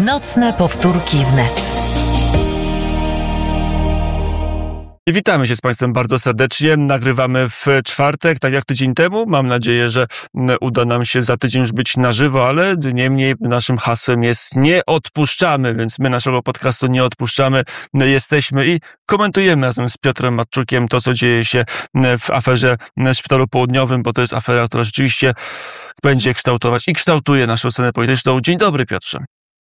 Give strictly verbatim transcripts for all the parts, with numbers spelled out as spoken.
Nocne powtórki wnet. I witamy się z Państwem bardzo serdecznie. Nagrywamy w czwartek, tak jak tydzień temu. Mam nadzieję, że uda nam się za tydzień już być na żywo, ale niemniej naszym hasłem jest nie odpuszczamy, więc my naszego podcastu nie odpuszczamy. Jesteśmy i komentujemy razem z Piotrem Matczukiem to, co dzieje się w aferze w Szpitalu Południowym, bo to jest afera, która rzeczywiście będzie kształtować i kształtuje naszą scenę polityczną. Dzień dobry, Piotrze.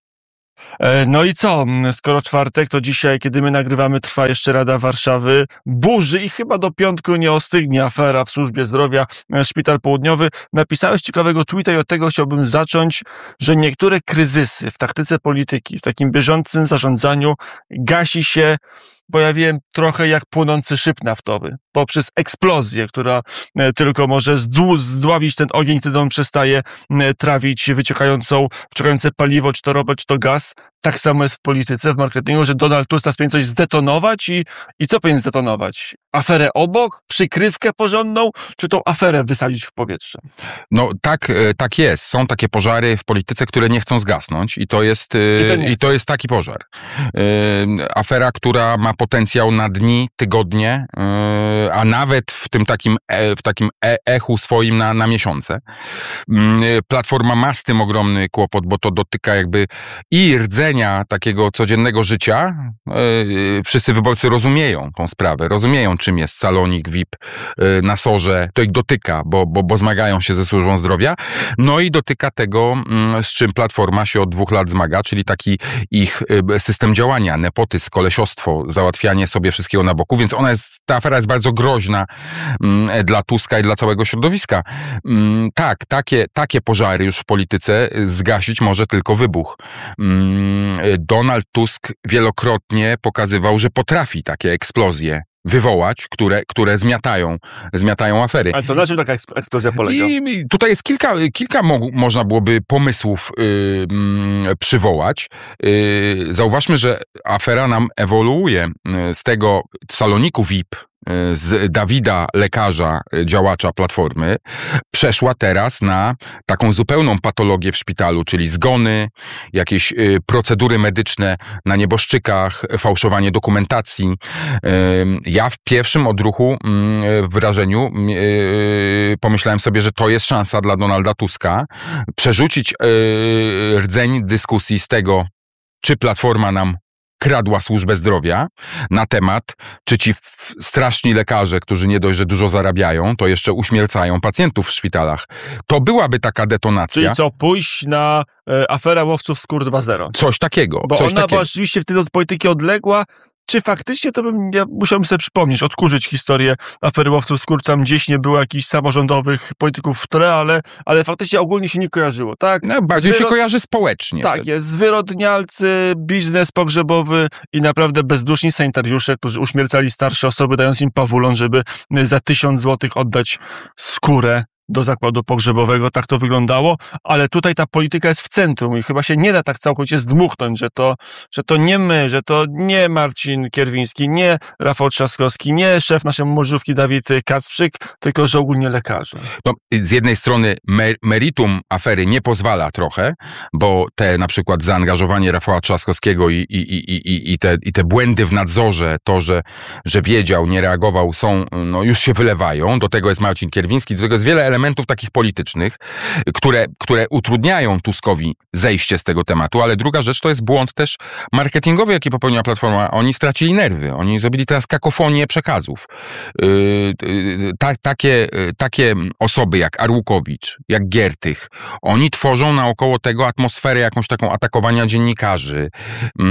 No i co? Skoro czwartek, to dzisiaj, kiedy my nagrywamy, trwa jeszcze Rada Warszawy. Burzy i chyba do piątku nie ostygnie afera w służbie zdrowia, Szpital Południowy. Napisałeś ciekawego tweeta i od tego chciałbym zacząć, że niektóre kryzysy w taktyce polityki, w takim bieżącym zarządzaniu gasi się, bo ja wiem, trochę jak płonący szyb naftowy, poprzez eksplozję, która tylko może zdł- zdławić ten ogień, wtedy on przestaje trawić wyciekającą, wyciekające paliwo, czy to ropę, czy to gaz. Tak samo jest w polityce, w marketingu, że Donald Tusk teraz powinien coś zdetonować i, i co powinien zdetonować? Aferę obok? Przykrywkę porządną? Czy tą aferę wysadzić w powietrze? No tak, tak jest. Są takie pożary w polityce, które nie chcą zgasnąć i to jest, I, i to jest taki pożar. Afera, która ma potencjał na dni, tygodnie, a nawet w tym takim, w takim echu swoim na, na miesiące. Platforma ma z tym ogromny kłopot, bo to dotyka jakby i rdzenia takiego codziennego życia. Wszyscy wyborcy rozumieją tą sprawę, rozumieją, czym jest salonik V I P na Sorze. To ich dotyka, bo, bo, bo zmagają się ze służbą zdrowia. No i dotyka tego, z czym Platforma się od dwóch lat zmaga, czyli taki ich system działania, nepotyzm, kolesiostwo, załatwianie sobie wszystkiego na boku, więc ona jest, ta afera jest bardzo groźna dla Tuska i dla całego środowiska. Tak, takie, takie pożary już w polityce zgasić może tylko wybuch. Donald Tusk wielokrotnie pokazywał, że potrafi takie eksplozje wywołać, które, które zmiatają, zmiatają afery. Ale to na czym taka eksplozja polega? I tutaj jest kilka, kilka mo- można byłoby pomysłów yy, yy, przywołać. Yy, zauważmy, że afera nam ewoluuje z tego saloniku V I P, z Dawida, lekarza, działacza Platformy, przeszła teraz na taką zupełną patologię w szpitalu, czyli zgony, jakieś procedury medyczne na nieboszczykach, fałszowanie dokumentacji. Ja w pierwszym odruchu wrażeniu pomyślałem sobie, że to jest szansa dla Donalda Tuska przerzucić rdzeń dyskusji z tego, czy Platforma nam kradła służbę zdrowia, na temat, czy ci straszni lekarze, którzy nie dość, że dużo zarabiają, to jeszcze uśmiercają pacjentów w szpitalach. To byłaby taka detonacja. Czyli co, pójść na e, aferę łowców skór dwa zero? Coś takiego. Bo coś ona takiego. była rzeczywiście wtedy od polityki odległa. Czy faktycznie, to bym, ja musiałbym sobie przypomnieć, odkurzyć historię afery łowców skór, tam gdzieś nie było jakichś samorządowych polityków w tle, ale, ale faktycznie ogólnie się nie kojarzyło, tak? No, bardziej Zwyrod... się kojarzy społecznie. Tak, jest zwyrodnialcy, biznes pogrzebowy i naprawdę bezduszni sanitariusze, którzy uśmiercali starsze osoby, dając im pawulon, żeby za tysiąc złotych oddać skórę do zakładu pogrzebowego, tak to wyglądało, ale tutaj ta polityka jest w centrum i chyba się nie da tak całkowicie zdmuchnąć, że to, że to nie my, że to nie Marcin Kierwiński, nie Rafał Trzaskowski, nie szef naszej Morzówki Dawid Kacprzyk, tylko że ogólnie lekarze. No, z jednej strony mer- meritum afery nie pozwala trochę, bo te na przykład zaangażowanie Rafała Trzaskowskiego i, i, i, i, i, te, i te błędy w nadzorze, to, że, że wiedział, nie reagował, są, no już się wylewają. Do tego jest Marcin Kierwiński, do tego jest wiele elementów elementów takich politycznych, które, które utrudniają Tuskowi zejście z tego tematu, ale druga rzecz to jest błąd też marketingowy, jaki popełniła Platforma. Oni stracili nerwy, oni zrobili teraz kakofonię przekazów. Yy, yy, ta, takie, yy, takie osoby jak Arłukowicz, jak Giertych, oni tworzą naokoło tego atmosferę jakąś taką atakowania dziennikarzy, yy,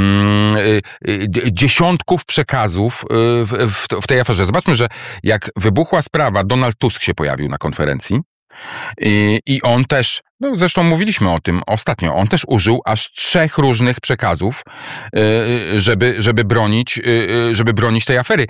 yy, dziesiątków przekazów yy, w, w, w tej aferze. Zobaczmy, że jak wybuchła sprawa, Donald Tusk się pojawił na konferencji, I, I on też, no zresztą mówiliśmy o tym ostatnio, on też użył aż trzech różnych przekazów, żeby, żeby bronić, żeby bronić tej afery.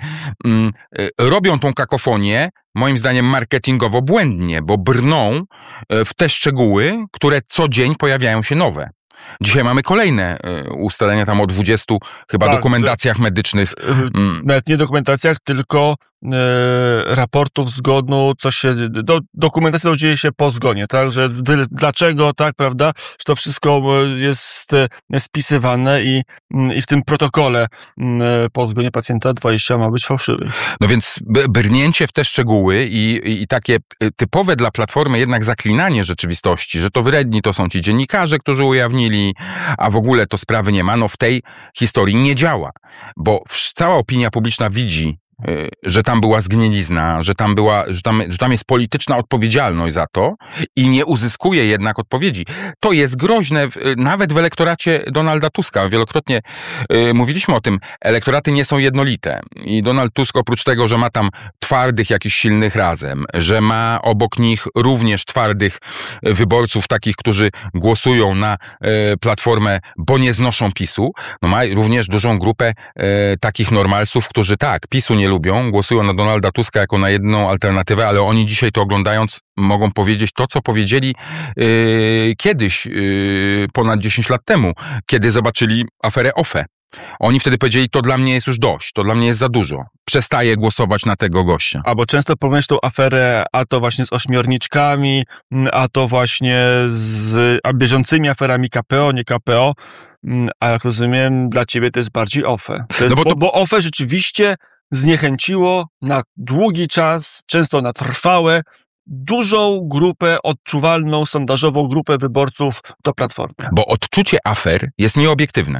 Robią tą kakofonię, moim zdaniem marketingowo błędnie, bo brną w te szczegóły, które co dzień pojawiają się nowe. Dzisiaj mamy kolejne ustalenia tam o dwudziestu chyba tak, dokumentacjach medycznych. Nawet nie dokumentacjach, tylko raportów zgonu, co się, do, dokumentacja dzieje się po zgonie, tak, że wy, dlaczego, tak, prawda, że to wszystko jest spisywane i, i w tym protokole po zgonie pacjenta dwadzieścia ma być fałszywy. No więc brnięcie w te szczegóły i, i takie typowe dla Platformy jednak zaklinanie rzeczywistości, że to wredni to są ci dziennikarze, którzy ujawnili, a w ogóle to sprawy nie ma, no w tej historii nie działa, bo cała opinia publiczna widzi, że tam była zgnilizna, że tam była, że tam, że tam jest polityczna odpowiedzialność za to i nie uzyskuje jednak odpowiedzi. To jest groźne nawet w elektoracie Donalda Tuska. Wielokrotnie y, mówiliśmy o tym, elektoraty nie są jednolite i Donald Tusk oprócz tego, że ma tam twardych, jakichś silnych razem, że ma obok nich również twardych wyborców, takich, którzy głosują na y, Platformę, bo nie znoszą PiSu, no ma również dużą grupę y, takich normalsów, którzy tak, PiSu nie lubią, głosują na Donalda Tuska jako na jedną alternatywę, ale oni dzisiaj to oglądając mogą powiedzieć to, co powiedzieli yy, kiedyś, yy, ponad dziesięć lat temu, kiedy zobaczyli aferę O F E. Oni wtedy powiedzieli, to dla mnie jest już dość, to dla mnie jest za dużo. Przestaję głosować na tego gościa. Albo często powiesz tą aferę, a to właśnie z ośmiorniczkami, a to właśnie z a bieżącymi aferami K P O, nie K P O, a jak rozumiem, dla ciebie to jest bardziej O F E. To jest, no bo, to... bo, bo O F E rzeczywiście zniechęciło na długi czas, często na trwałe, dużą grupę, odczuwalną, sondażową grupę wyborców do Platformy. Bo odczucie afer jest nieobiektywne.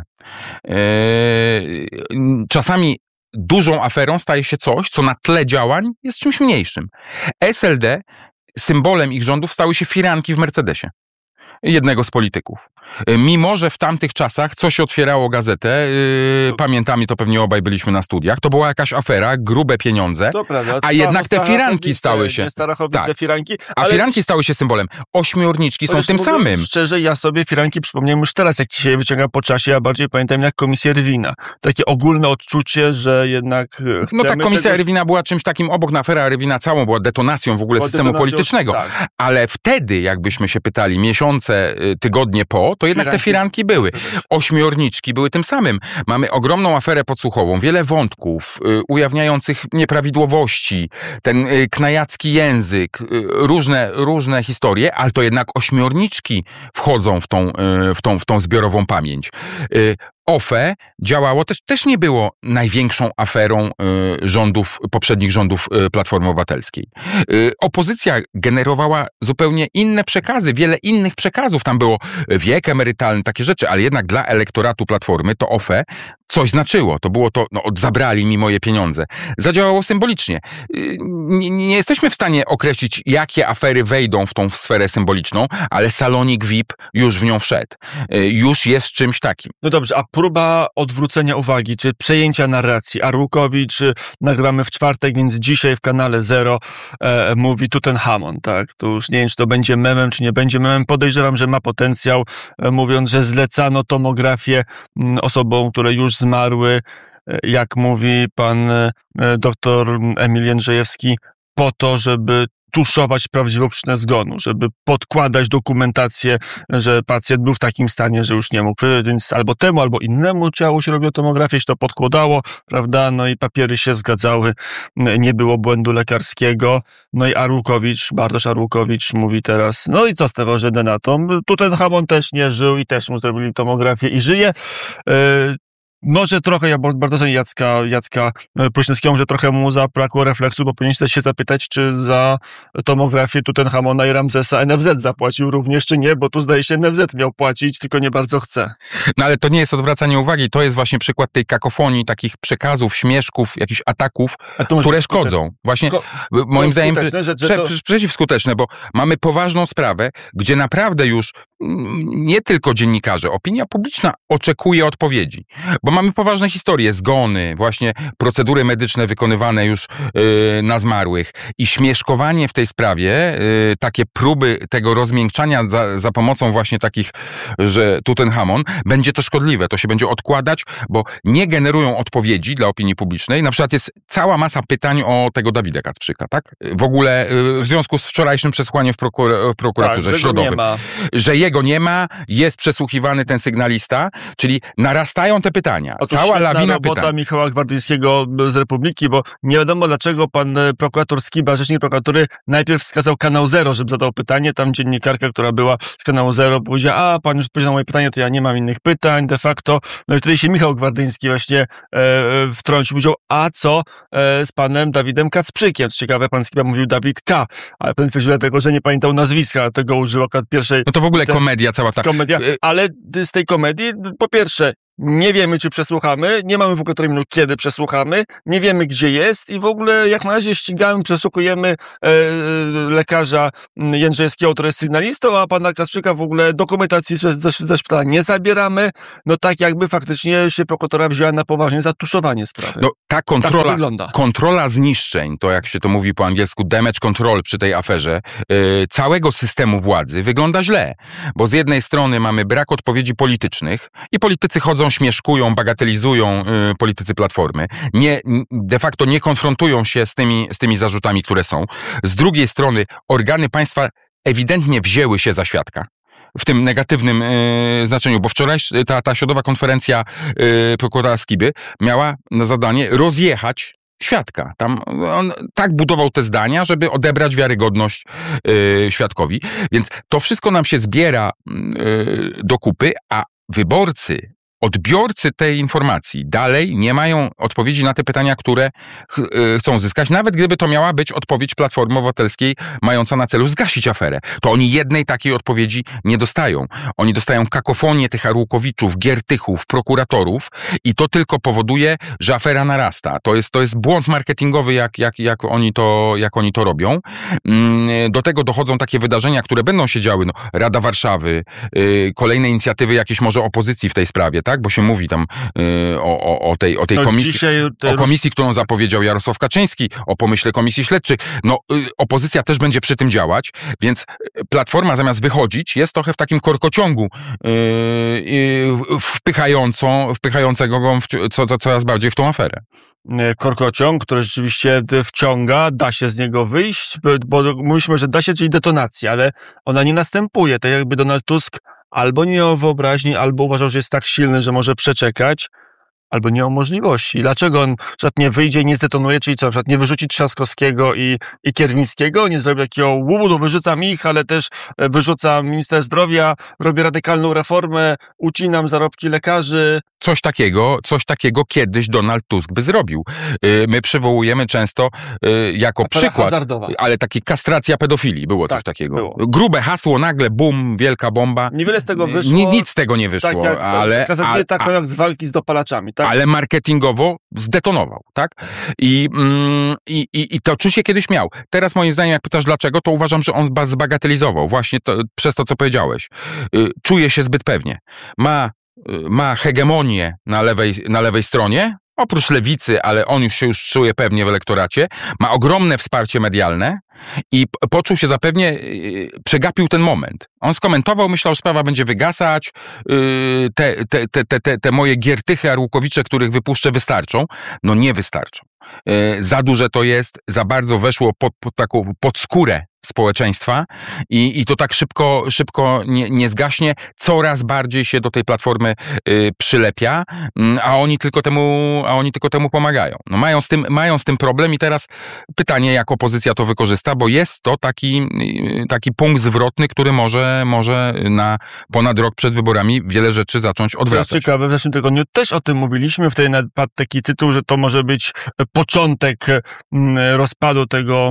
Eee, czasami dużą aferą staje się coś, co na tle działań jest czymś mniejszym. S L D, symbolem ich rządów stały się firanki w Mercedesie jednego z polityków. Mimo że w tamtych czasach coś otwierało gazetę, yy, pamiętamy, to pewnie obaj byliśmy na studiach, to była jakaś afera, grube pieniądze, to prawda, a jednak te firanki stały się... Tak, firanki, a firanki stały się symbolem. Ośmiorniczki są tym samym. Szczerze, ja sobie firanki przypomniałem już teraz, jak się wyciągam po czasie, ja bardziej pamiętam jak Komisję Rywina. Takie ogólne odczucie, że jednak chcemy No tak, Komisja czegoś... Rywina była czymś takim, obok na afera Rywina całą była detonacją w ogóle Bo systemu detonacją, politycznego. Tak. Ale wtedy, jakbyśmy się pytali, miesiące, tygodnie po, to jednak firanki, te firanki były. Ośmiorniczki były tym samym. Mamy ogromną aferę podsłuchową, wiele wątków y, ujawniających nieprawidłowości, ten y, knajacki język, y, różne, różne historie, ale to jednak ośmiorniczki wchodzą w tą, y, w tą, w tą zbiorową pamięć. Y, O F E działało, też, też nie było największą aferą y, rządów, poprzednich rządów y, Platformy Obywatelskiej. Y, opozycja generowała zupełnie inne przekazy, wiele innych przekazów. Tam było wiek emerytalny, takie rzeczy, ale jednak dla elektoratu Platformy to O F E coś znaczyło. To było to, no zabrali mi moje pieniądze. Zadziałało symbolicznie. Y, nie, nie jesteśmy w stanie określić, jakie afery wejdą w tą sferę symboliczną, ale salonik V I P już w nią wszedł. Y, już jest czymś takim. No dobrze, a próba odwrócenia uwagi, czy przejęcia narracji. Arłukowicz, nagramy w czwartek, więc dzisiaj w kanale Zero e, mówi Tutenhamon, tak? To już nie wiem, czy to będzie memem, czy nie będzie memem. Podejrzewam, że ma potencjał, e, mówiąc, że zlecano tomografię m, osobom, które już zmarły, e, jak mówi pan e, doktor Emil Jędrzejewski, po to, żeby tuszować prawdziwą przyczynę zgonu, żeby podkładać dokumentację, że pacjent był w takim stanie, że już nie mógł przeżyć, więc albo temu, albo innemu ciału się robiło tomografię, się to podkładało, prawda, no i papiery się zgadzały, nie było błędu lekarskiego, no i Arłukowicz, Bartosz Arłukowicz mówi teraz, no i co z tego, że Denatom, Tutenhamon też nie żył i też mu zrobili tomografię i żyje. Yy, Może trochę, ja bardzo cenię Jacka, Jacka Pruśnickiego, że trochę mu zabrakło refleksu, bo powinien się zapytać, czy za tomografię Tutenhamona i Ramzesa N F Z zapłacił również, czy nie, bo tu zdaje się N F Z miał płacić, tylko nie bardzo chce. No ale to nie jest odwracanie uwagi, to jest właśnie przykład tej kakofonii, takich przekazów, śmieszków, jakichś ataków, które szkodzą. Właśnie Ko- moim zdaniem że, że prze, to... przeciwskuteczne, bo mamy poważną sprawę, gdzie naprawdę już nie tylko dziennikarze, opinia publiczna oczekuje odpowiedzi, bo mamy poważne historie, zgony, właśnie procedury medyczne wykonywane już yy, na zmarłych i śmieszkowanie w tej sprawie, yy, takie próby tego rozmiękczania za, za pomocą właśnie takich, że Tutenhamon, będzie to szkodliwe, to się będzie odkładać, bo nie generują odpowiedzi dla opinii publicznej. Na przykład jest cała masa pytań o tego Dawida Kacprzyka, tak? W ogóle yy, w związku z wczorajszym przesłaniem w, prokur- w prokuraturze tak, środowym, że jego nie ma, jest przesłuchiwany ten sygnalista, czyli narastają te pytania. Otóż Cała lawina robota pytań. Michała Gwardyńskiego z Republiki, bo nie wiadomo dlaczego pan prokurator Skiba, rzecznik prokuratury, najpierw wskazał Kanał Zero, żeby zadał pytanie. Tam dziennikarka, która była z Kanału Zero, powiedziała, a pan już odpowiedział na moje pytanie, to ja nie mam innych pytań de facto. No i wtedy się Michał Gwardyński właśnie e, wtrącił, powiedział, a co e, z panem Dawidem Kacprzykiem? Co ciekawe, pan Skiba mówił Dawid K., ale pan twierdził dlatego, że nie pamiętał nazwiska, tego użył akurat pierwszej. No to w ogóle te, komedia cała ta. Komedia, ale z tej komedii, po pierwsze, nie wiemy, czy przesłuchamy, nie mamy w ogóle terminu, kiedy przesłuchamy, nie wiemy, gdzie jest i w ogóle jak na razie ścigamy, przesłuchujemy e, lekarza Jędrzejewskiego, który jest sygnalistą, a pana Kacprzyka w ogóle dokumentacji ze, ze, ze szpitala nie zabieramy. No tak jakby faktycznie się prokuratora wzięła na poważnie za tuszowanie sprawy. No ta kontrola, tak to wygląda. kontrola zniszczeń, to jak się to mówi po angielsku, damage control przy tej aferze, yy, całego systemu władzy wygląda źle, bo z jednej strony mamy brak odpowiedzi politycznych i politycy chodzą, śmieszkują, bagatelizują yy, politycy Platformy, nie, de facto nie konfrontują się z tymi, z tymi zarzutami, które są. Z drugiej strony organy państwa ewidentnie wzięły się za świadka. W tym negatywnym yy, znaczeniu, bo wczoraj ta, ta środowa konferencja yy, prokuratora Skiby miała na zadanie rozjechać świadka. Tam on tak budował te zdania, żeby odebrać wiarygodność yy, świadkowi. Więc to wszystko nam się zbiera yy, do kupy, a wyborcy, odbiorcy tej informacji dalej nie mają odpowiedzi na te pytania, które ch- chcą zyskać, nawet gdyby to miała być odpowiedź Platformy Obywatelskiej mająca na celu zgasić aferę. To oni jednej takiej odpowiedzi nie dostają. Oni dostają kakofonię tych Arłukowiczów, Giertychów, prokuratorów i to tylko powoduje, że afera narasta. To jest, to jest błąd marketingowy, jak, jak, jak, oni to, jak oni to robią. Do tego dochodzą takie wydarzenia, które będą się działy. No, Rada Warszawy, yy, kolejne inicjatywy jakieś może opozycji w tej sprawie, tak? Bo się mówi tam y, o, o, o tej, o tej no komisji, dzisiaj, o komisji, którą zapowiedział Jarosław Kaczyński, o pomyśle komisji śledczych. No, y, opozycja też będzie przy tym działać, więc Platforma zamiast wychodzić jest trochę w takim korkociągu y, y, wpychającą, wpychającego go w, co, co, coraz bardziej w tą aferę. Korkociąg, który rzeczywiście wciąga, da się z niego wyjść, bo mówiliśmy, że da się, czyli detonacja, ale ona nie następuje. Tak jakby Donald Tusk albo nie miał wyobraźni, albo uważał, że jest tak silny, że może przeczekać, albo nie ma możliwości. Dlaczego on na przykład nie wyjdzie i nie zdetonuje, czyli co, na przykład nie wyrzuci Trzaskowskiego i, i Kierwińskiego, nie zrobi takiego łubu, wyrzucam ich, ale też wyrzucam minister zdrowia, robię radykalną reformę, ucinam zarobki lekarzy. Coś takiego, coś takiego kiedyś Donald Tusk by zrobił. My przywołujemy często jako Afera przykład, hazardowa. ale taki kastracja pedofilii, było tak, coś takiego. Było. Grube hasło, nagle bum, wielka bomba. Niewiele z tego wyszło. Ni, nic z tego nie wyszło, tak jak, ale, ale, tak samo jak z walki z dopalaczami. Tak? Ale marketingowo zdetonował, tak? I, mm, i, i, i to czucie kiedyś miał. Teraz moim zdaniem, jak pytasz dlaczego, to uważam, że on zbagatelizował właśnie to, przez to, co powiedziałeś. Y, czuje się zbyt pewnie. Ma, y, ma hegemonię na lewej, na lewej stronie, oprócz lewicy, ale on już się już czuje pewnie w elektoracie. Ma ogromne wsparcie medialne i poczuł się zapewnie, yy, przegapił ten moment. On skomentował, myślał, że sprawa będzie wygasać, yy, te, te, te, te, te, te moje Giertychy, Arłukowicze, których wypuszczę, wystarczą. No nie wystarczą. Yy, za duże to jest, za bardzo weszło pod, pod taką, pod skórę społeczeństwa i, i to tak szybko, szybko nie, nie zgaśnie, coraz bardziej się do tej Platformy y, przylepia, y, a oni tylko temu, a oni tylko temu pomagają. No mają z tym, mają z tym problem i teraz pytanie, jak opozycja to wykorzysta, bo jest to taki, y, taki punkt zwrotny, który może, może na ponad rok przed wyborami wiele rzeczy zacząć odwracać. To jest ciekawe, w zeszłym tygodniu też o tym mówiliśmy, wtedy nawet padł taki tytuł, że to może być początek rozpadu tego,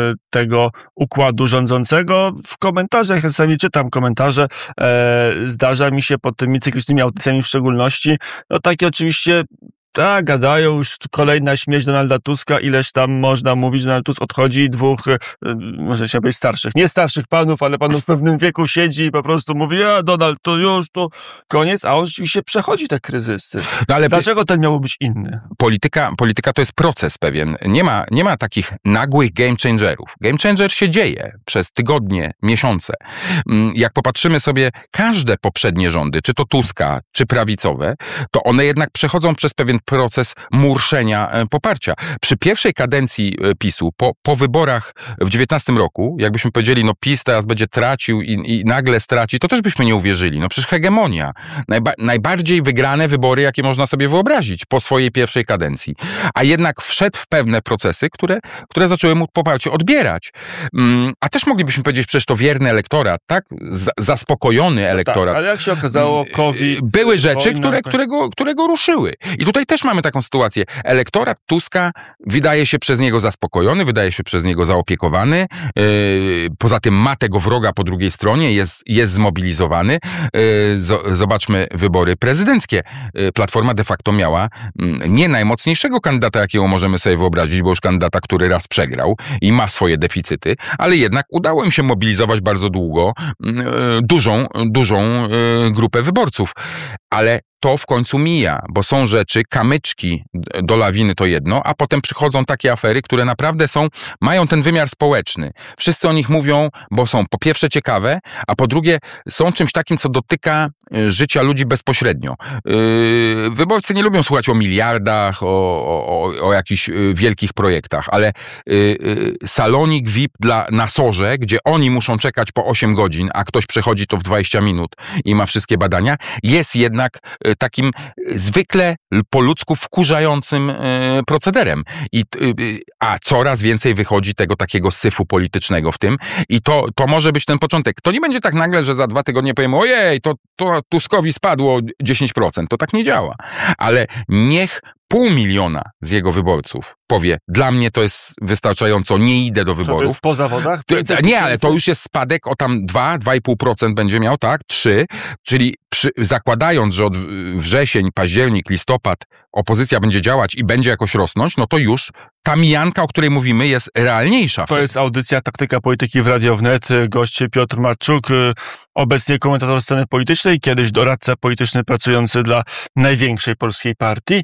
tego układu rządzącego. W komentarzach, ja sami czytam komentarze, e, zdarza mi się pod tymi cyklicznymi audycjami w szczególności, no takie oczywiście tak, gadają już kolejna śmierć Donalda Tuska, ileż tam można mówić, że Donald Tusk odchodzi, dwóch, e, może się powiedzieć starszych, nie starszych panów, ale panów w pewnym wieku siedzi i po prostu mówi, a Donald, to już, to koniec, a on rzeczywiście przechodzi te kryzysy. No ale dlaczego ten miał być inny? Polityka, polityka to jest proces pewien. Nie ma, nie ma takich nagłych game changerów. Game changer się dzieje przez tygodnie, miesiące. Jak popatrzymy sobie każde poprzednie rządy, czy to Tuska, czy prawicowe, to one jednak przechodzą przez pewien proces murszenia poparcia. Przy pierwszej kadencji PiSu, po, po wyborach w dziewiętnastym roku, jakbyśmy powiedzieli, no PiS teraz będzie tracił i, i nagle straci, to też byśmy nie uwierzyli. No przecież hegemonia. Najba, najbardziej wygrane wybory, jakie można sobie wyobrazić po swojej pierwszej kadencji. A jednak wszedł w pewne procesy, które, które zaczęły mu poparcie odbierać. Um, a też moglibyśmy powiedzieć, przecież to wierny elektorat, tak? Z, zaspokojony elektorat. Tak, ale jak się okazało, COVID... Były rzeczy, wojna, które, które, go, które go ruszyły. I tutaj też mamy taką sytuację. Elektorat Tuska wydaje się przez niego zaspokojony, wydaje się przez niego zaopiekowany. Yy, poza tym ma tego wroga po drugiej stronie, jest, jest zmobilizowany. Yy, z, zobaczmy wybory prezydenckie. Yy, Platforma de facto miała yy, nie najmocniejszego kandydata, jakiego możemy sobie wyobrazić, bo już kandydata, który raz przegrał i ma swoje deficyty, ale jednak udało im się mobilizować bardzo długo yy, dużą, dużą yy, grupę wyborców. Ale to w końcu mija, bo są rzeczy, kamyczki do lawiny to jedno, a potem przychodzą takie afery, które naprawdę są, mają ten wymiar społeczny. Wszyscy o nich mówią, bo są po pierwsze ciekawe, a po drugie są czymś takim, co dotyka życia ludzi bezpośrednio. Yy, wyborcy nie lubią słuchać o miliardach, o, o, o jakichś wielkich projektach, ale yy, yy, salonik V I P dla, na Sorze, gdzie oni muszą czekać po osiem godzin, a ktoś przechodzi to w dwadzieścia minut i ma wszystkie badania, jest jednak takim zwykle po ludzku wkurzającym procederem. I, a coraz więcej wychodzi tego takiego syfu politycznego w tym i to, to może być ten początek. To nie będzie tak nagle, że za dwa tygodnie powiemy, ojej, to, to Tuskowi spadło dziesięć procent. To tak nie działa. Ale niech pół miliona z jego wyborców powie, dla mnie to jest wystarczająco, nie idę do wyborów. To jest po zawodach? To, nie, ale to już jest spadek o tam dwa, dwa i pół procent będzie miał, tak? trzy, czyli przy, zakładając, że od wrzesień, październik, listopad opozycja będzie działać i będzie jakoś rosnąć, no to już ta mijanka, o której mówimy, jest realniejsza. To jest audycja Taktyka Polityki w Radio Wnet. Gość Piotr Marczuk, obecnie komentator sceny politycznej, kiedyś doradca polityczny pracujący dla największej polskiej partii,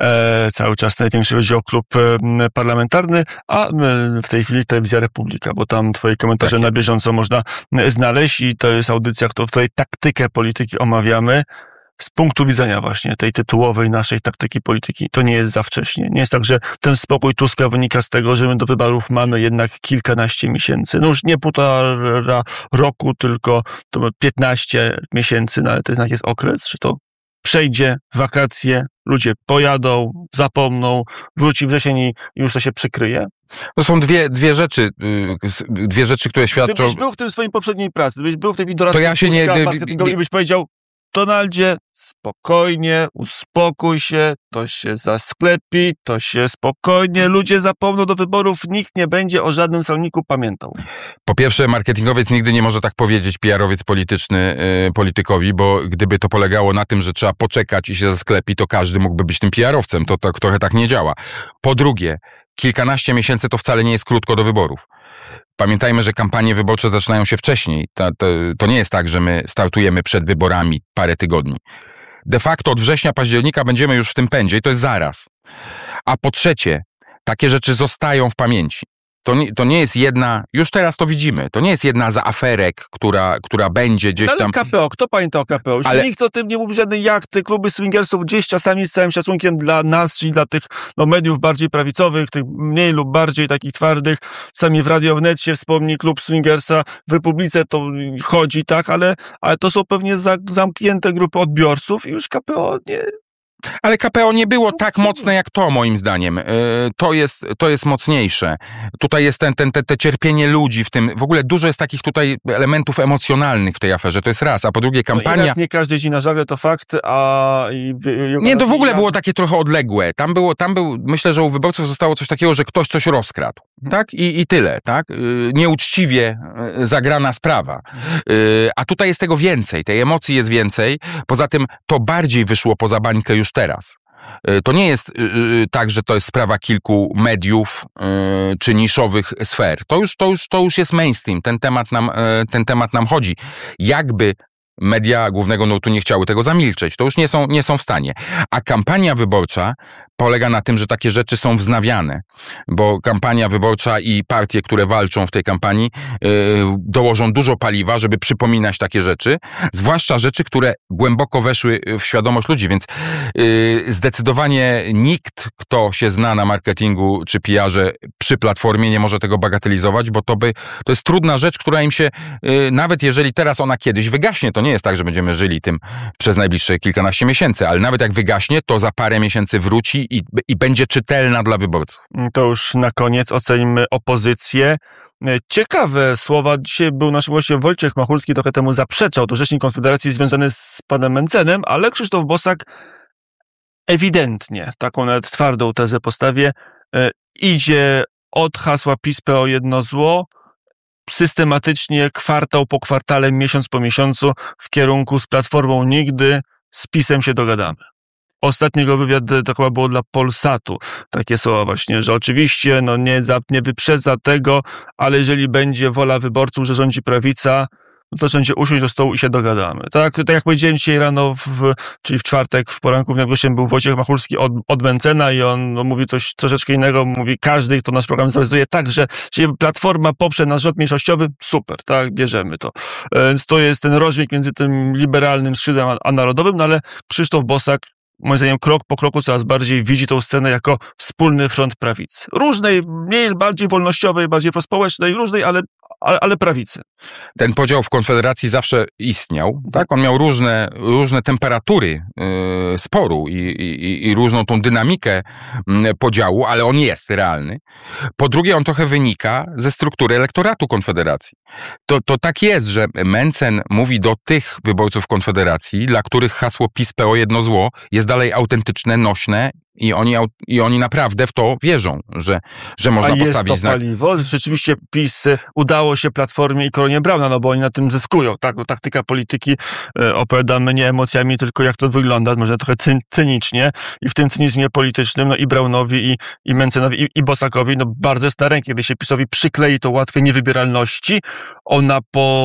e, cały czas największy chodzi o klub parlamentarny, a w tej chwili Telewizja Republika, bo tam twoje komentarze tak na bieżąco można znaleźć i to jest audycja, w której taktykę polityki omawiamy. Z punktu widzenia właśnie tej tytułowej naszej taktyki polityki, to nie jest za wcześnie. Nie jest tak, że ten spokój Tuska wynika z tego, że my do wyborów mamy jednak kilkanaście miesięcy. No już nie półtora roku, tylko to piętnaście miesięcy, no ale to jednak jest okres, że to przejdzie, wakacje, ludzie pojadą, zapomną, wróci wrzesień i już to się przykryje. To są dwie, dwie rzeczy, dwie rzeczy, które świadczą... Gdybyś był w tym swojej poprzedniej pracy, gdybyś był w tej doradcy, to ja się nie, i byś powiedział, Donaldzie, spokojnie, uspokój się, to się zasklepi, to się spokojnie, ludzie zapomną do wyborów, nikt nie będzie o żadnym saloniku pamiętał. Po pierwsze, marketingowiec nigdy nie może tak powiedzieć, P R owiec polityczny yy, politykowi, bo gdyby to polegało na tym, że trzeba poczekać i się zasklepi, to każdy mógłby być tym P R owcem, to, to trochę tak nie działa. Po drugie, kilkanaście miesięcy to wcale nie jest krótko do wyborów. Pamiętajmy, że kampanie wyborcze zaczynają się wcześniej. To, to, to nie jest tak, że my startujemy przed wyborami parę tygodni. De facto od września, października będziemy już w tym pędzie i to jest zaraz. A po trzecie, takie rzeczy zostają w pamięci. To nie, to nie jest jedna, już teraz to widzimy, to nie jest jedna z aferek, która, która będzie gdzieś ale tam... K P O, kto pamięta o K P O? Już ale... nikt o tym nie mówi, żadnej jachty, kluby swingersów, gdzieś czasami z całym szacunkiem dla nas, czyli dla tych no, mediów bardziej prawicowych, tych mniej lub bardziej takich twardych. Sami w Radio Wnet się wspomni klub swingersa, w Republice to chodzi, tak, ale, ale to są pewnie za, zamknięte grupy odbiorców i już K P O nie... Ale K P O nie było tak mocne jak to, moim zdaniem. To jest, to jest mocniejsze. Tutaj jest ten, ten, te, te cierpienie ludzi w tym. W ogóle dużo jest takich tutaj elementów emocjonalnych w tej aferze. To jest raz. A po drugie kampania... No i raz nie każdy jeździ na żagle, to fakt, a... I, i, nie, to w ogóle było takie trochę odległe. Tam było, tam był, myślę, że u wyborców zostało coś takiego, że ktoś coś rozkradł. Tak? I, i tyle, tak? Nieuczciwie zagrana sprawa. A tutaj jest tego więcej. Tej emocji jest więcej. Poza tym to bardziej wyszło poza bańkę już teraz. To nie jest yy, tak, że to jest sprawa kilku mediów yy, czy niszowych sfer. To już, to, już, to już jest mainstream. Ten temat nam, yy, ten temat nam chodzi. Jakby media głównego nurtu nie chciały tego zamilczeć. To już nie są, nie są w stanie. A kampania wyborcza polega na tym, że takie rzeczy są wznawiane, bo kampania wyborcza i partie, które walczą w tej kampanii, yy, dołożą dużo paliwa, żeby przypominać takie rzeczy, zwłaszcza rzeczy, które głęboko weszły w świadomość ludzi, więc yy, zdecydowanie nikt, kto się zna na marketingu czy P R-ze przy Platformie, nie może tego bagatelizować, bo to by, to jest trudna rzecz, która im się, yy, nawet jeżeli teraz ona kiedyś wygaśnie, to nie jest tak, że będziemy żyli tym przez najbliższe kilkanaście miesięcy, ale nawet jak wygaśnie, to za parę miesięcy wróci i, i będzie czytelna dla wyborców. To już na koniec ocenimy opozycję. Ciekawe słowa. Dzisiaj był nasz gościem Wojciech Machulski, trochę temu zaprzeczał. To rzecznik Konfederacji związany z panem Mencenem, ale Krzysztof Bosak ewidentnie, taką nawet twardą tezę postawię, idzie od hasła PiS P O jedno zło, systematycznie, kwartał po kwartale, miesiąc po miesiącu w kierunku z Platformą nigdy, z PiS-em się dogadamy. Ostatniego wywiad to chyba było dla Polsatu. Takie słowa właśnie, że oczywiście no nie, za, nie wyprzedza tego, ale jeżeli będzie wola wyborców, że rządzi prawica, no to będzie usiąść do stołu i się dogadamy. Tak, tak jak powiedziałem dzisiaj rano, w, czyli w czwartek w poranku wnet gościem był Wojciech Machulski od, od Mencena i on no, mówi coś troszeczkę innego, mówi każdy, kto nasz program zrealizuje tak, że jeśli Platforma poprze nasz rząd mniejszościowy, super, tak, bierzemy to. Więc to jest ten rozdźwięk między tym liberalnym skrzydłem a, a narodowym, no ale Krzysztof Bosak moim zdaniem krok po kroku coraz bardziej widzi tę scenę jako wspólny front prawicy. Różnej, mniej, bardziej wolnościowej, bardziej prospołecznej, różnej, ale, ale, ale prawicy. Ten podział w Konfederacji zawsze istniał, tak? On miał różne, różne temperatury yy, sporu i, i, i różną tą dynamikę yy, podziału, ale on jest realny. Po drugie, on trochę wynika ze struktury elektoratu Konfederacji. To, to tak jest, że Mencen mówi do tych wyborców Konfederacji, dla których hasło PiS P O jedno zło jest dalej autentyczne, nośne i oni, i oni naprawdę w to wierzą, że, że można A jest postawić to znak. paliwo. Rzeczywiście PiS udało się Platformie i Koronie Brauna, no bo oni na tym zyskują. Tak, bo taktyka polityki e, opowiadamy nie emocjami, tylko jak to wygląda, może trochę cy, cynicznie i w tym cynizmie politycznym, no i Braunowi, i, i Mencenowi, i, i Bosakowi, no bardzo jest na rękę, kiedy się PiS-owi przyklei tą łatkę niewybieralności. Ona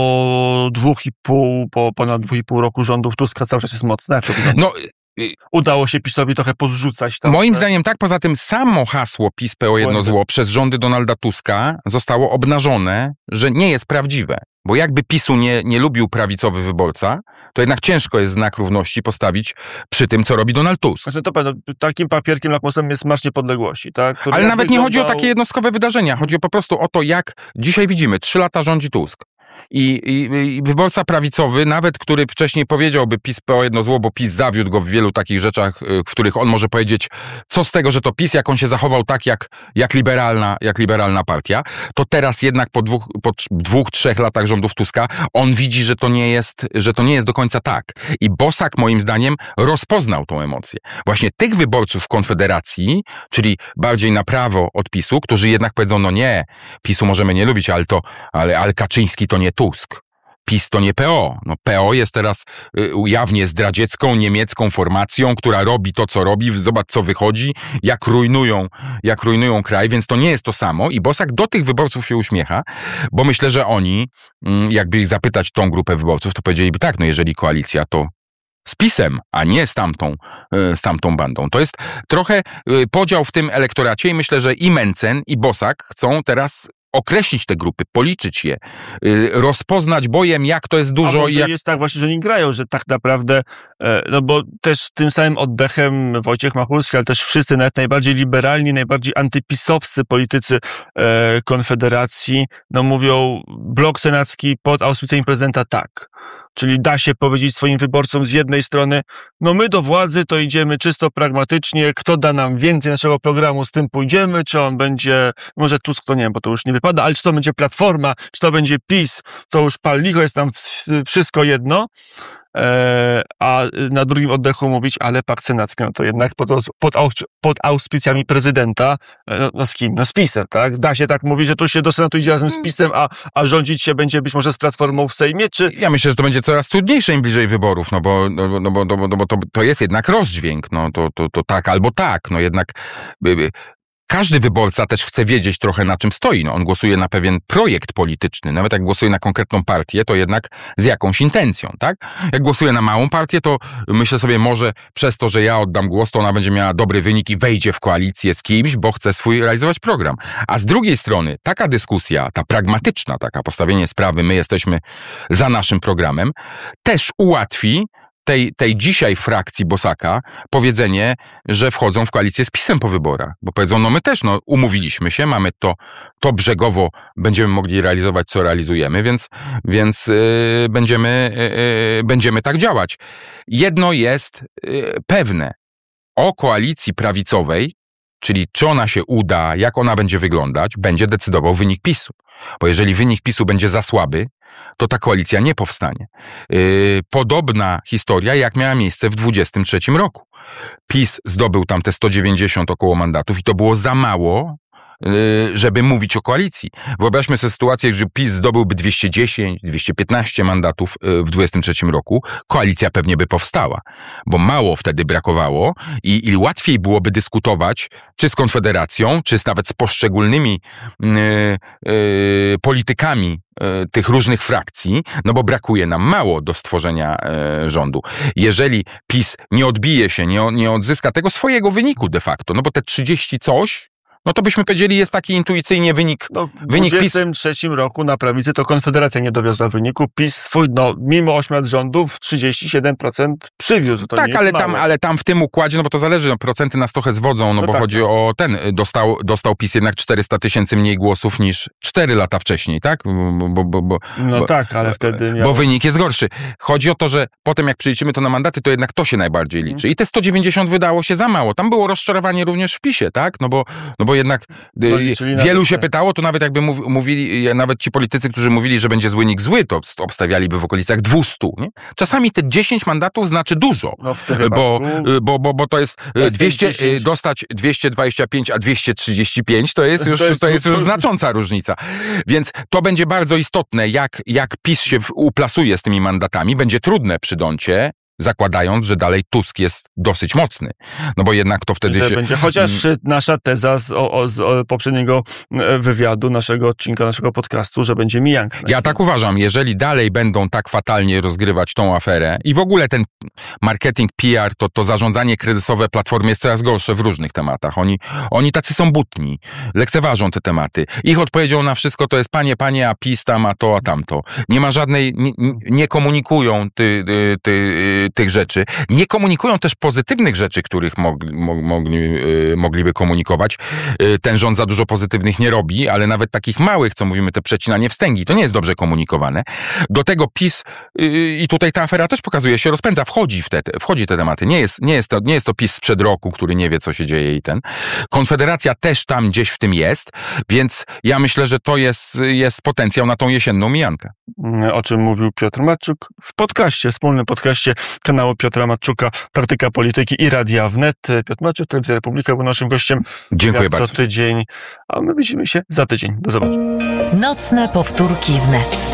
po dwóch i pół, po ponad dwóch i pół roku rządów Tuska cały czas jest mocna. Jak to wygląda? No, udało się PiS-owi trochę pozrzucać. Tam, Moim tak? zdaniem tak, poza tym samo hasło PiS P O jedno zło przez rządy Donalda Tuska zostało obnażone, że nie jest prawdziwe. Bo jakby PiS-u nie, nie lubił prawicowy wyborca, to jednak ciężko jest znak równości postawić przy tym, co robi Donald Tusk. Znaczy, to pewno, takim papierkiem lakmusowym jest Marsz Niepodległości. Tak? Który Ale nawet wyglądał... nie chodzi o takie jednostkowe wydarzenia. Chodzi po prostu o to, jak dzisiaj widzimy, trzy lata rządzi Tusk. I, i, i wyborca prawicowy, nawet który wcześniej powiedziałby PiS P O jedno zło, bo PiS zawiódł go w wielu takich rzeczach, w których on może powiedzieć, co z tego, że to PiS, jak on się zachował tak, jak, jak, liberalna, jak liberalna partia, to teraz jednak po dwóch, po dwóch, trzech latach rządów Tuska, on widzi, że to nie jest, że to nie jest do końca tak. I Bosak, moim zdaniem, rozpoznał tą emocję. Właśnie tych wyborców Konfederacji, czyli bardziej na prawo od PiS-u, którzy jednak powiedzą, no nie, PiS-u możemy nie lubić, ale to, ale, ale Kaczyński to nie Tusk. PiS to nie P O. No P O jest teraz y, jawnie zdradziecką niemiecką formacją, która robi to, co robi, zobacz, co wychodzi, jak rujnują, jak rujnują kraj, więc to nie jest to samo. I Bosak do tych wyborców się uśmiecha, bo myślę, że oni, y, jakby ich zapytać tą grupę wyborców, to powiedzieliby tak, no jeżeli koalicja, to z PiS-em, a nie z tamtą, z tamtą bandą. To jest trochę y, podział w tym elektoracie i myślę, że i Mencen, i Bosak chcą teraz określić te grupy, policzyć je, yy, rozpoznać bojem, jak to jest dużo. A może i jak... jest tak właśnie, że oni grają, że tak naprawdę, e, no bo też tym samym oddechem Wojciech Machulski, ale też wszyscy nawet najbardziej liberalni, najbardziej antypisowscy politycy e, Konfederacji, no mówią, blok senacki pod auspicjami prezydenta tak. Czyli da się powiedzieć swoim wyborcom z jednej strony, no my do władzy to idziemy czysto pragmatycznie, kto da nam więcej naszego programu, z tym pójdziemy, czy on będzie, może Tusk, to nie wiem, bo to już nie wypada, ale czy to będzie Platforma, czy to będzie PiS, to już pal licho, jest tam wszystko jedno. E, a na drugim oddechu mówić, ale pakt senacki, no to jednak pod, pod, pod auspicjami prezydenta, no, no z kim? No z PiS-em, tak? Da się tak mówić, że tu się do Senatu idzie razem z PiS-em, a, a rządzić się będzie być może z Platformą w Sejmie, czy... Ja myślę, że to będzie coraz trudniejsze im bliżej wyborów, no bo, no, no bo, no bo, no bo to, to jest jednak rozdźwięk, no to, to, to tak albo tak, no jednak... każdy wyborca też chce wiedzieć trochę, na czym stoi. No, on głosuje na pewien projekt polityczny. Nawet jak głosuje na konkretną partię, to jednak z jakąś intencją, tak? Jak głosuje na małą partię, to myślę sobie, może przez to, że ja oddam głos, to ona będzie miała dobry wynik i wejdzie w koalicję z kimś, bo chce swój realizować program. A z drugiej strony, taka dyskusja, ta pragmatyczna, taka postawienie sprawy, my jesteśmy za naszym programem, też ułatwi tej, tej dzisiaj frakcji Bosaka powiedzenie, że wchodzą w koalicję z PiS-em po wyborach. Bo powiedzą, no my też no, umówiliśmy się, mamy to, to brzegowo, będziemy mogli realizować, co realizujemy, więc, więc yy, będziemy, yy, będziemy tak działać. Jedno jest yy, pewne. O koalicji prawicowej, czyli czy ona się uda, jak ona będzie wyglądać, będzie decydował wynik PiS-u. Bo jeżeli wynik PiS-u będzie za słaby, to ta koalicja nie powstanie. Yy, podobna historia, jak miała miejsce w dwudziestym trzecim roku. PiS zdobył tam te sto dziewięćdziesiąt około mandatów i to było za mało, żeby mówić o koalicji. Wyobraźmy sobie sytuację, że PiS zdobyłby dwieście dziesięć, dwieście piętnaście mandatów w dwudziestym trzecim roku, koalicja pewnie by powstała, bo mało wtedy brakowało i, i łatwiej byłoby dyskutować, czy z Konfederacją, czy z, nawet z poszczególnymi yy, yy, politykami yy, tych różnych frakcji, no bo brakuje nam mało do stworzenia yy, rządu. Jeżeli PiS nie odbije się, nie, nie odzyska tego swojego wyniku de facto, no bo te trzydzieści coś, no to byśmy powiedzieli, jest taki intuicyjnie wynik, no, wynik PiS. W dwudziestym trzecim roku na prawicy to Konfederacja nie dowiozła wyniku. PiS swój, no, mimo ośmiu lat rządów trzydzieści siedem procent przywiózł. To tak, nie jest ale mało. tam, ale tam w tym układzie, no bo to zależy, no, procenty nas trochę zwodzą, no, no bo tak, chodzi tak. o ten, dostał, dostał PiS jednak czterysta tysięcy mniej głosów niż cztery lata wcześniej, tak? Bo, bo, bo, bo, no bo, tak, ale wtedy miał... Bo wynik jest gorszy. Chodzi o to, że potem jak przeliczymy to na mandaty, to jednak to się najbardziej liczy. Hmm. I te sto dziewięćdziesiąt wydało się za mało. Tam było rozczarowanie również w PiSie, tak? No bo, no bo jednak... Wielu się pytało, to nawet jakby mówili, nawet ci politycy, którzy mówili, że będzie zły, nikt zły, to obstawialiby w okolicach dwieście. Nie? Czasami te dziesięć mandatów znaczy dużo, no bo, bo, bo, bo to jest dwieście, dostać dwieście dwadzieścia pięć, a dwieście trzydzieści pięć, to jest już, to jest, to jest już znacząca różnica. Więc to będzie bardzo istotne, jak, jak PiS się uplasuje z tymi mandatami. Będzie trudne przy Doncie, zakładając, że dalej Tusk jest dosyć mocny. No bo jednak to wtedy że się... Będzie. Chociaż nasza teza z, o, z poprzedniego wywiadu, naszego odcinka, naszego podcastu, że będzie mijanka. Ja tak uważam. Jeżeli dalej będą tak fatalnie rozgrywać tą aferę i w ogóle ten marketing, P R, to, to zarządzanie kryzysowe Platformy jest coraz gorsze w różnych tematach. Oni, oni tacy są butni. Lekceważą te tematy. Ich odpowiedzią na wszystko to jest panie, panie, a PiS tam, a to, a tamto. Nie ma żadnej... Nie, nie komunikują ty, ty, ty, tych rzeczy. Nie komunikują też pozytywnych rzeczy, których mogli, mogli, mogliby komunikować. Ten rząd za dużo pozytywnych nie robi, ale nawet takich małych, co mówimy, te przecinanie wstęgi, to nie jest dobrze komunikowane. Do tego PiS, i tutaj ta afera też pokazuje, się rozpędza, wchodzi w te, wchodzi te tematy. Nie jest, nie jest to, nie jest to PiS sprzed roku, który nie wie, co się dzieje i ten. Konfederacja też tam gdzieś w tym jest, więc ja myślę, że to jest, jest potencjał na tą jesienną mijankę. O czym mówił Piotr Matczuk w podcaście, wspólnym podcaście kanału Piotra Matczuka, Praktyka Polityki i Radia Wnet. Piotr Matczuk, Telewizja Republika, był naszym gościem. Dziękuję jak bardzo. Co tydzień, a my widzimy się za tydzień. Do zobaczenia. Nocne powtórki wnet.